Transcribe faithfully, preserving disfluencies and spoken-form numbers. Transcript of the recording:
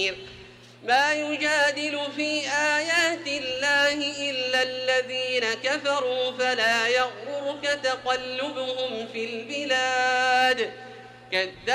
ما يجادل في آيات الله إلا الذين كفروا فلا يغررك تقلبهم في البلاد.